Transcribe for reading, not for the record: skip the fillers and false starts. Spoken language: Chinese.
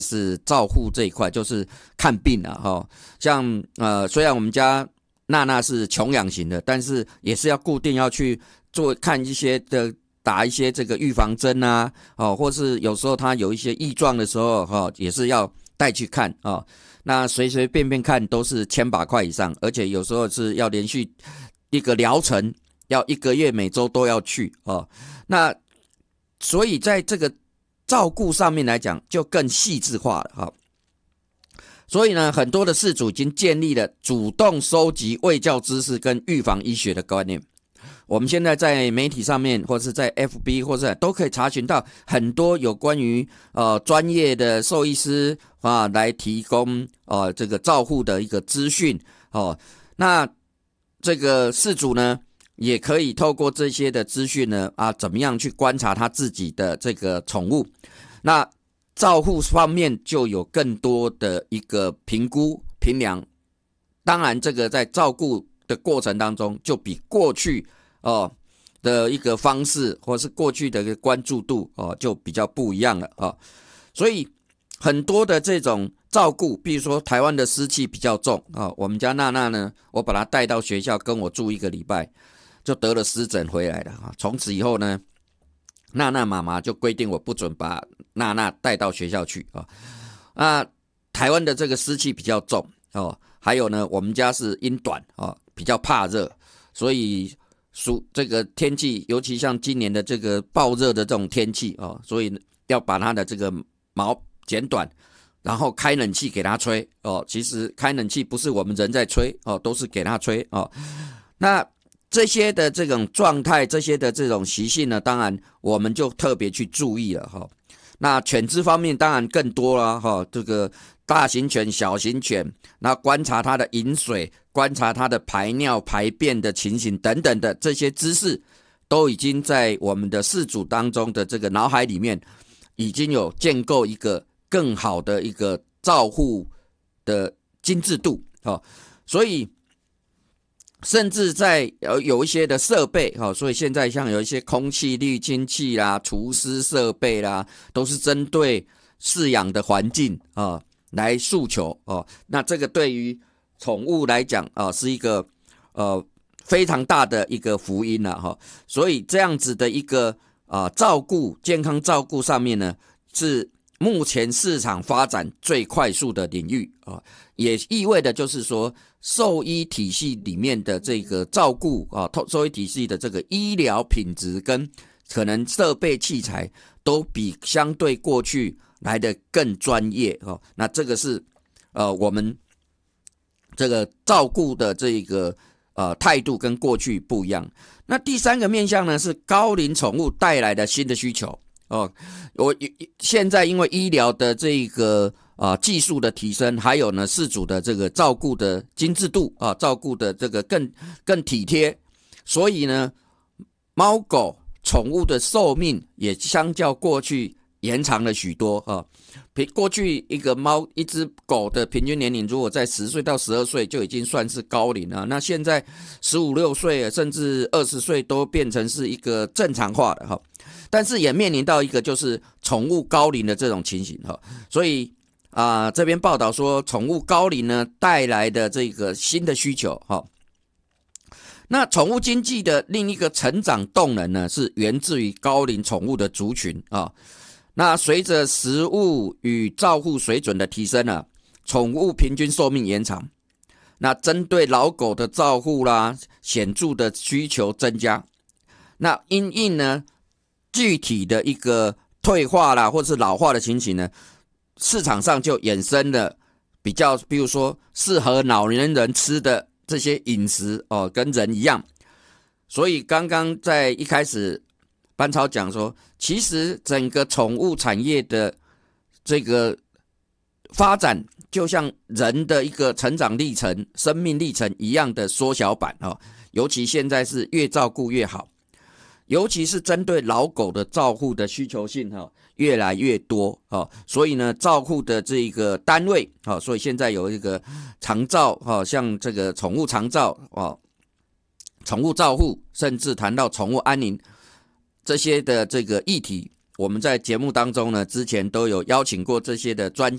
是照护这一块，就是看病啊哈。像虽然我们家娜娜是穷养型的，但是也是要固定要去看一些的打一些这个预防针啊，或是有时候她有一些异状的时候也是要带去看啊。那随随便便看都是1000把块以上，而且有时候是要连续一个疗程，要1个月每周都要去哦。那所以在这个照顾上面来讲，就更细致化了哈。所以呢，很多的饲主已经建立了主动收集卫教知识跟预防医学的观念。我们现在在媒体上面，或是在 FB 或是都可以查询到很多有关于专业的兽医师来提供这个照护的一个资讯哦。那这个饲主呢，也可以透过这些的资讯呢怎么样去观察他自己的这个宠物。那照护方面就有更多的一个评估评量。当然这个在照顾的过程当中，就比过去的一个方式，或是过去的一个关注度就比较不一样了所以很多的这种照顾，比如说台湾的湿气比较重我们家娜娜呢，我把她带到学校跟我住1个礼拜，就得了湿疹回来了从此以后呢，娜娜妈妈就规定我不准把娜娜带到学校去台湾的这个湿气比较重还有呢，我们家是阴短比较怕热，所以这个天气，尤其像今年的这个暴热的这种天气所以要把它的这个毛剪短，然后开冷气给它吹其实开冷气不是我们人在吹都是给它吹那这些的这种状态，这些的这种习性呢，当然我们就特别去注意了那犬只方面当然更多了这个大型犬、小型犬，那观察它的饮水，观察它的排尿排便的情形等等的这些知识，都已经在我们的饲主当中的这个脑海里面，已经有建构一个更好的一个照护的精致度所以甚至在有一些的设备所以现在像有一些空气滤清器啦、除湿设备啦，都是针对饲养的环境来诉求那这个对于宠物来讲是一个非常大的一个福音所以这样子的一个照顾健康照顾上面呢，是目前市场发展最快速的领域也意味着就是说，兽医体系里面的这个照顾兽医体系的这个医疗品质跟可能设备器材都比相对过去来的更专业那这个是我们这个照顾的这个态度跟过去不一样。那第三个面向呢，是高龄宠物带来的新的需求我现在因为医疗的这个技术的提升，还有呢饲主的这个照顾的精致度照顾的这个更体贴，所以呢猫狗宠物的寿命也相较过去延长了许多过去一只狗的平均年龄如果在10岁到12岁就已经算是高龄了，那现在15、16岁甚至20岁都变成是一个正常化的但是也面临到一个就是宠物高龄的这种情形所以这边报道说宠物高龄呢带来的这个新的需求那宠物经济的另一个成长动能呢，是源自于高龄宠物的族群那随着食物与照护水准的提升宠物平均寿命延长，那针对老狗的照护啦，显著的需求增加。那因应呢具体的一个退化啦或是老化的情形呢，市场上就衍生了比如说适合老年人吃的这些饮食跟人一样。所以刚刚在一开始班超讲说，其实整个宠物产业的这个发展就像人的一个成长历程、生命历程一样的缩小版尤其现在是越照顾越好，尤其是针对老狗的照护的需求性越来越多所以呢照护的这个单位所以现在有一个长照像这个宠物长照宠物照护，甚至谈到宠物安宁这些的这个议题，我们在节目当中呢之前都有邀请过这些的专